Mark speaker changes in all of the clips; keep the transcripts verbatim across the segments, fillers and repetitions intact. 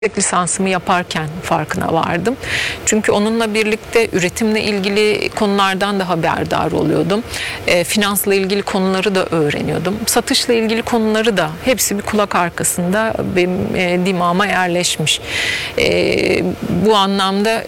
Speaker 1: Yüksek lisansımı yaparken farkına vardım. Çünkü onunla birlikte üretimle ilgili konulardan da haberdar oluyordum. E, finansla ilgili konuları da öğreniyordum. Satışla ilgili konuları da hepsi bir kulak arkasında benim e, dimağıma yerleşmiş. E, bu anlamda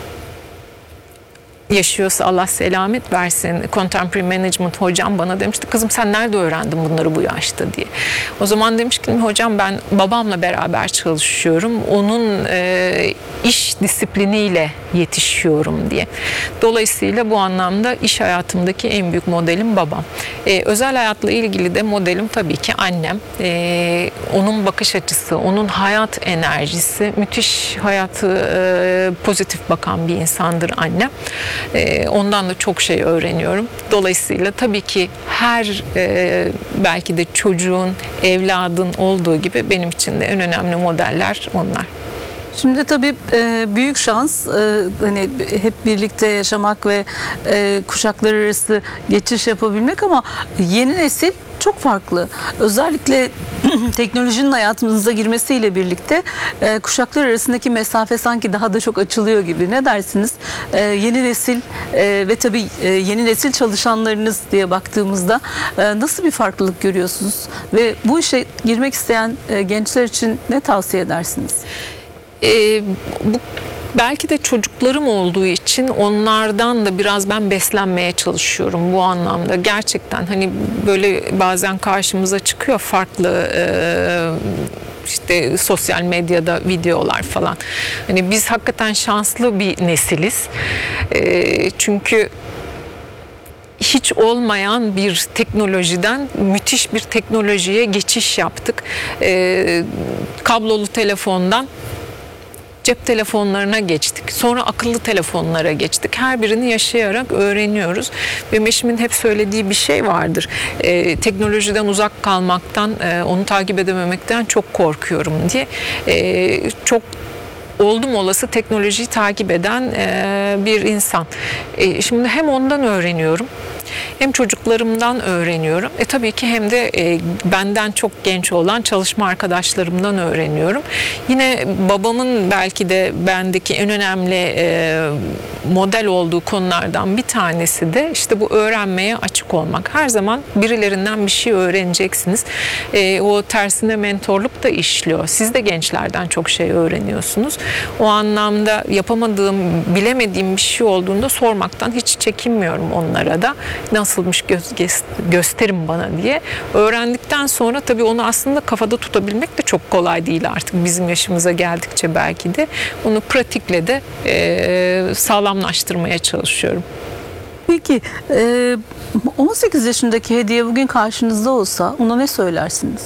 Speaker 1: yaşıyorsa Allah selamet versin. Contemporary Management hocam bana demişti, kızım sen nerede öğrendin bunları bu yaşta diye. O zaman demiştim, hocam ben babamla beraber çalışıyorum. Onun e, iş disipliniyle yetişiyorum diye. Dolayısıyla bu anlamda iş hayatımdaki en büyük modelim babam. E, özel hayatla ilgili de modelim tabii ki annem. E, onun bakış açısı, onun hayat enerjisi, müthiş hayatı e, pozitif bakan bir insandır annem. E, ondan da çok şey öğreniyorum. Dolayısıyla tabii ki her e, belki de çocuğun, evladın olduğu gibi benim için de en önemli modeller onlar.
Speaker 2: Şimdi tabii e, büyük şans e, hani hep birlikte yaşamak ve e, kuşaklar arası geçiş yapabilmek, ama yeni nesil çok farklı. Özellikle teknolojinin hayatımıza girmesiyle birlikte e, kuşaklar arasındaki mesafe sanki daha da çok açılıyor gibi. Ne dersiniz? E, yeni nesil e, ve tabii e, yeni nesil çalışanlarınız diye baktığımızda e, nasıl bir farklılık görüyorsunuz? Ve bu işe girmek isteyen e, gençler için ne tavsiye edersiniz?
Speaker 1: Ee, bu belki de çocuklarım olduğu için onlardan da biraz ben beslenmeye çalışıyorum bu anlamda. Gerçekten hani böyle bazen karşımıza çıkıyor farklı e, işte sosyal medyada videolar falan. Hani biz hakikaten şanslı bir nesiliz. E, çünkü hiç olmayan bir teknolojiden müthiş bir teknolojiye geçiş yaptık. E, kablolu telefondan cep telefonlarına geçtik. Sonra akıllı telefonlara geçtik. Her birini yaşayarak öğreniyoruz. Benim eşimin hep söylediği bir şey vardır. Ee, teknolojiden uzak kalmaktan, e, onu takip edememekten çok korkuyorum diye. Ee, çok oldum olası teknolojiyi takip eden e, bir insan. E, şimdi hem ondan öğreniyorum, hem çocuklarımdan öğreniyorum. E tabii ki hem de e, benden çok genç olan çalışma arkadaşlarımdan öğreniyorum. Yine babamın belki de bendeki en önemli e, model olduğu konulardan bir tanesi de işte bu öğrenmeye açık olmak. Her zaman birilerinden bir şey öğreneceksiniz. E, o tersine mentorluk da işliyor. Siz de gençlerden çok şey öğreniyorsunuz. O anlamda yapamadığım, bilemediğim bir şey olduğunda sormaktan hiç çekinmiyorum onlara da. Nasılmış göz, gösterin bana diye. Öğrendikten sonra tabii onu aslında kafada tutabilmek de çok kolay değil artık bizim yaşımıza geldikçe belki de. Onu pratikle de e, sağlamlaştırmaya çalışıyorum.
Speaker 2: Peki on sekiz yaşındaki Hediye bugün karşınızda olsa ona ne söylersiniz?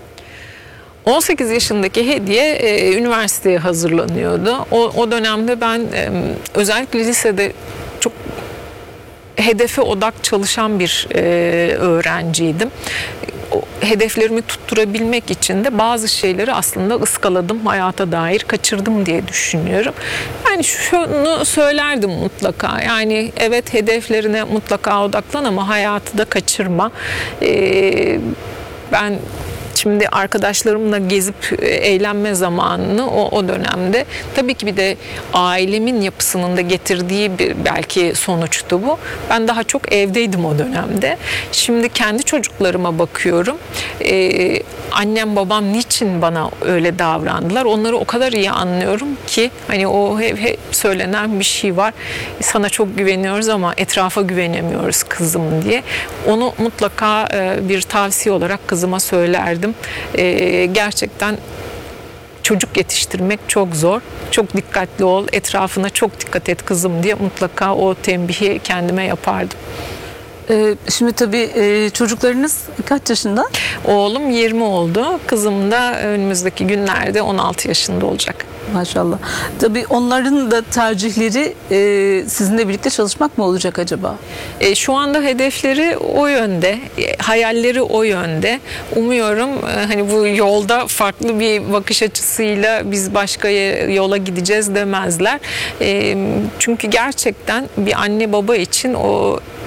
Speaker 1: on sekiz yaşındaki Hediye e, üniversiteye hazırlanıyordu. O, o dönemde ben e, özellikle lisede çok hedefe odak çalışan bir e, öğrenciydim. O hedeflerimi tutturabilmek için de bazı şeyleri aslında ıskaladım, hayata dair kaçırdım diye düşünüyorum. Yani şunu söylerdim mutlaka. Yani evet, hedeflerine mutlaka odaklan ama hayatı da kaçırma. E, ben Şimdi arkadaşlarımla gezip eğlenme zamanını o, o dönemde, tabii ki bir de ailemin yapısının da getirdiği bir belki sonuçtu bu. Ben daha çok evdeydim o dönemde. Şimdi kendi çocuklarıma bakıyorum. Ee, annem babam niçin bana öyle davrandılar? Onları o kadar iyi anlıyorum ki hani o hep, hep söylenen bir şey var. Sana çok güveniyoruz ama etrafa güvenemiyoruz kızım diye. Onu mutlaka e, bir tavsiye olarak kızıma söylerdim. Ee, gerçekten çocuk yetiştirmek çok zor. Çok dikkatli ol, etrafına çok dikkat et kızım diye mutlaka o tembihi kendime yapardım.
Speaker 2: Ee, şimdi tabii e, çocuklarınız kaç yaşında?
Speaker 1: Oğlum yirmi oldu. Kızım da önümüzdeki günlerde on altı yaşında olacak.
Speaker 2: Maşallah. Tabii onların da tercihleri e, sizinle birlikte çalışmak mı olacak acaba?
Speaker 1: E, şu anda hedefleri o yönde, e, hayalleri o yönde. Umuyorum e, hani bu yolda farklı bir bakış açısıyla biz başka yola gideceğiz demezler. E, çünkü gerçekten bir anne baba için o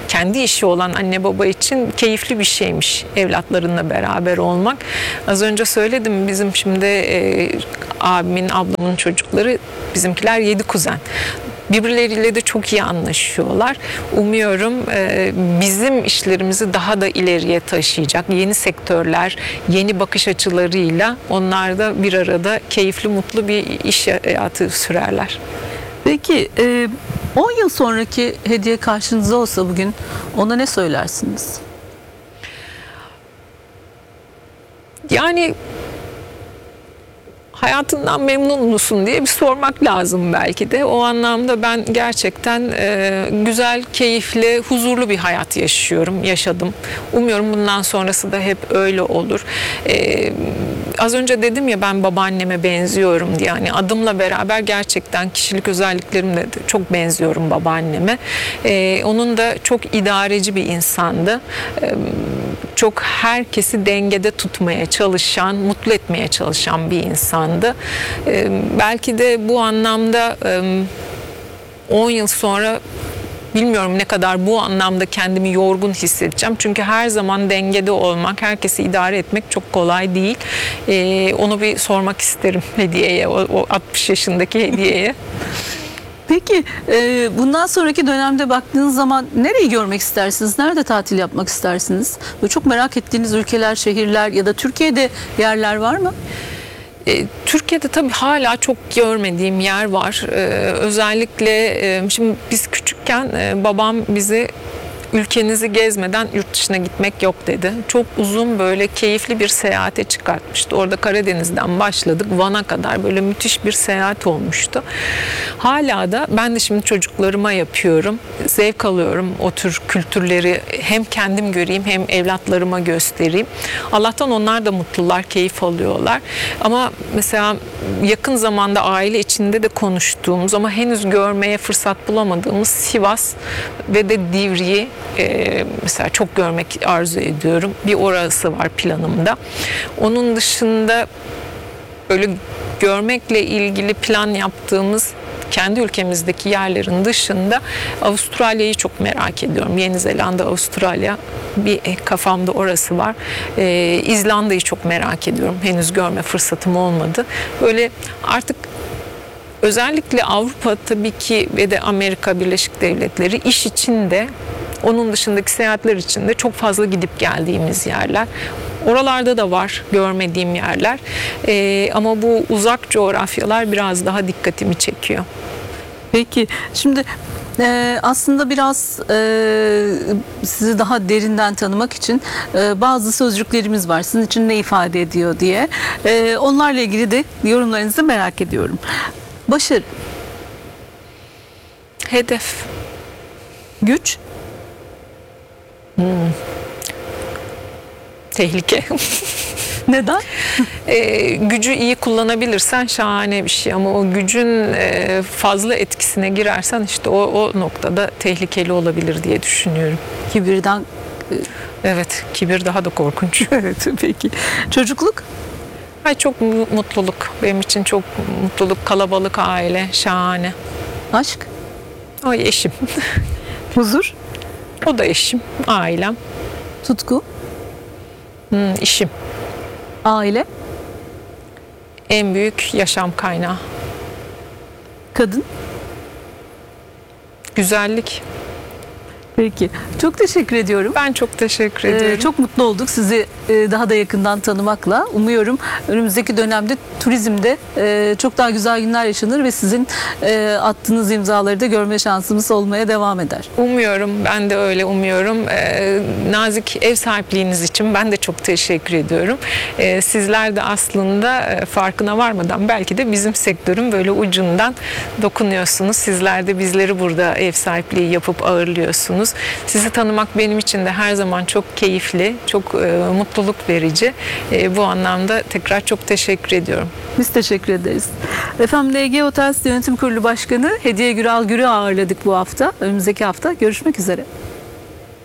Speaker 1: kendi işi olan anne baba için keyifli bir şeymiş evlatlarınla beraber olmak. Az önce söyledim, bizim şimdi e, abimin, ablamın çocukları, bizimkiler yedi kuzen. Birbirleriyle de çok iyi anlaşıyorlar. Umuyorum e, bizim işlerimizi daha da ileriye taşıyacak yeni sektörler, yeni bakış açılarıyla onlar da bir arada keyifli, mutlu bir iş hayatı sürerler.
Speaker 2: Peki e, on yıl sonraki Hediye karşınızda olsa bugün ona ne söylersiniz?
Speaker 1: Yani hayatından memnun musun diye bir sormak lazım belki de. O anlamda ben gerçekten e, güzel, keyifli, huzurlu bir hayat yaşıyorum, yaşadım. Umuyorum bundan sonrası da hep öyle olur. E, az önce dedim ya, ben babaanneme benziyorum diye. Yani adımla beraber gerçekten kişilik özelliklerimle de çok benziyorum babaanneme. E, onun da çok idareci bir insandı. E, çok herkesi dengede tutmaya çalışan, mutlu etmeye çalışan bir insandı. Ee, belki de bu anlamda on yıl sonra bilmiyorum ne kadar bu anlamda kendimi yorgun hissedeceğim. Çünkü her zaman dengede olmak, herkesi idare etmek çok kolay değil. Ee, onu bir sormak isterim Hediye'ye, o, o altmış yaşındaki Hediye'ye.
Speaker 2: Peki e, bundan sonraki dönemde baktığınız zaman nereyi görmek istersiniz? Nerede tatil yapmak istersiniz? Böyle çok merak ettiğiniz ülkeler, şehirler ya da Türkiye'de yerler var mı?
Speaker 1: E, Türkiye'de tabii hala çok görmediğim yer var. E, özellikle e, şimdi biz küçükken e, babam bizi ülkenizi gezmeden yurt dışına gitmek yok dedi. Çok uzun, böyle keyifli bir seyahate çıkartmıştı. Orada Karadeniz'den başladık, Van'a kadar böyle müthiş bir seyahat olmuştu. Hala da ben de şimdi çocuklarıma yapıyorum. Zevk alıyorum o tür kültürleri, hem kendim göreyim hem evlatlarıma göstereyim. Allah'tan onlar da mutlular, keyif alıyorlar. Ama mesela yakın zamanda aile içinde de konuştuğumuz ama henüz görmeye fırsat bulamadığımız Sivas ve de Divriği Ee, mesela çok görmek arzu ediyorum. Bir orası var planımda. Onun dışında böyle görmekle ilgili plan yaptığımız kendi ülkemizdeki yerlerin dışında Avustralya'yı çok merak ediyorum. Yeni Zelanda, Avustralya, bir kafamda orası var. Ee, İzlanda'yı çok merak ediyorum. Henüz görme fırsatım olmadı. Böyle artık özellikle Avrupa tabii ki ve de Amerika Birleşik Devletleri iş için de, onun dışındaki seyahatler için de çok fazla gidip geldiğimiz yerler. Oralarda da var görmediğim yerler. Ee, ama bu uzak coğrafyalar biraz daha dikkatimi çekiyor.
Speaker 2: Peki şimdi e, aslında biraz e, sizi daha derinden tanımak için e, bazı sözcüklerimiz var. Sizin için ne ifade ediyor diye. E, onlarla ilgili de yorumlarınızı merak ediyorum. Başarı.
Speaker 1: Hedef.
Speaker 2: Güç.
Speaker 1: Hmm. Tehlike.
Speaker 2: Neden?
Speaker 1: e, gücü iyi kullanabilirsen şahane bir şey, ama o gücün e, fazla etkisine girersen işte o, o noktada tehlikeli olabilir diye düşünüyorum.
Speaker 2: Kibirden.
Speaker 1: Evet, kibir daha da korkunç.
Speaker 2: Evet, peki. Çocukluk?
Speaker 1: Ay, çok mu- mutluluk. Benim için çok mutluluk, kalabalık aile, şahane.
Speaker 2: Aşk?
Speaker 1: Ay, eşim.
Speaker 2: Huzur?
Speaker 1: O da eşim, ailem,
Speaker 2: Tutku?
Speaker 1: hmm, işim.
Speaker 2: Aile?
Speaker 1: En büyük yaşam kaynağı.
Speaker 2: Kadın?
Speaker 1: Güzellik.
Speaker 2: Peki. Çok teşekkür ediyorum.
Speaker 1: Ben çok teşekkür
Speaker 2: Ee,
Speaker 1: ediyorum.
Speaker 2: çok mutlu olduk sizi e, daha da yakından tanımakla. Umuyorum önümüzdeki dönemde turizmde e, çok daha güzel günler yaşanır ve sizin e, attığınız imzaları da görme şansımız olmaya devam eder.
Speaker 1: Umuyorum, ben de öyle umuyorum. Ee, nazik ev sahipliğiniz için ben de çok teşekkür ediyorum. Ee, sizler de aslında e, farkına varmadan belki de bizim sektörün böyle ucundan dokunuyorsunuz. Sizler de bizleri burada ev sahipliği yapıp ağırlıyorsunuz. Sizi tanımak benim için de her zaman çok keyifli, çok e, mutluluk verici. E, bu anlamda tekrar çok teşekkür ediyorum.
Speaker 2: Biz teşekkür ederiz. Efendim, L G Hotels Yönetim Kurulu Başkanı Hediye Güral Gür'ü ağırladık bu hafta. Önümüzdeki hafta görüşmek üzere.